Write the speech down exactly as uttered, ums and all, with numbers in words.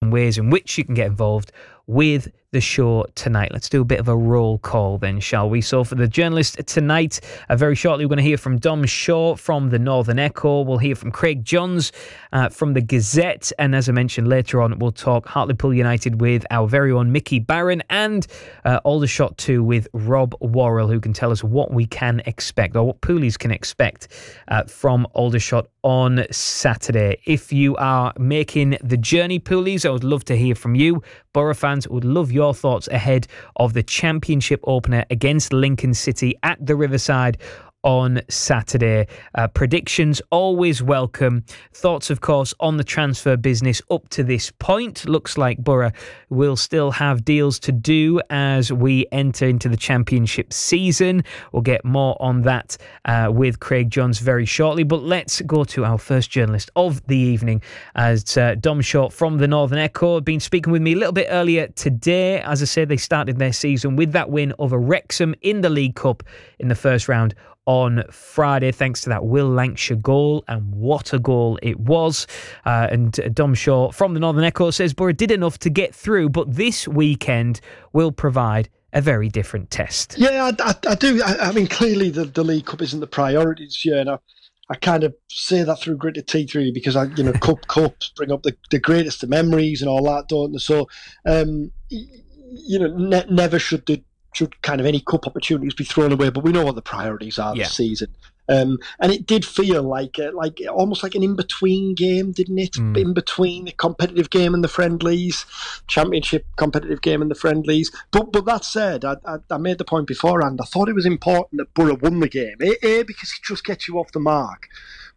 and ways in which you can get involved with the show tonight. Let's do a bit of a roll call then, shall we? So for the journalist tonight, uh, very shortly we're going to hear from Dom Shaw from the Northern Echo. We'll hear from Craig Johns uh, from the Gazette. And as I mentioned later on, we'll talk Hartlepool United with our very own Mickey Barron, and uh, Aldershot too with Rob Worrell, who can tell us what we can expect, or what Poolies can expect uh, from Aldershot on Saturday. If you are making the journey, Poolies, I would love to hear from you. Borough fans would love your thoughts ahead of the Championship opener against Lincoln City at the Riverside on Saturday. Uh, predictions always welcome. Thoughts, of course, on the transfer business up to this point. Looks like Borough will still have deals to do as we enter into the Championship season. We'll get more on that uh, with Craig Johns very shortly. But let's go to our first journalist of the evening, as uh, Dom Shaw from the Northern Echo been speaking with me a little bit earlier today. As I said, they started their season with that win over Wrexham in the League Cup in the first round on Friday, thanks to that Will Lancashire goal, and what a goal it was. Uh, and Dom Shaw from the Northern Echo says Borough did enough to get through, but this weekend will provide a very different test. Yeah, I, I, I do. I, I mean, clearly the, the League Cup isn't the priority this year, and I, I kind of say that through gritted teeth, really, because I, you know, cup cups bring up the, the greatest of memories and all that, don't they? So, um, you know, ne- never should the should kind of any cup opportunities be thrown away, but we know what the priorities are yeah. this season. Um, and it did feel like uh, like almost like an in-between game, didn't it? Mm. In between the competitive game and the friendlies, Championship competitive game and the friendlies. But but that said, I, I, I made the point beforehand, I thought it was important that Borough won the game. A, A, because it just gets you off the mark.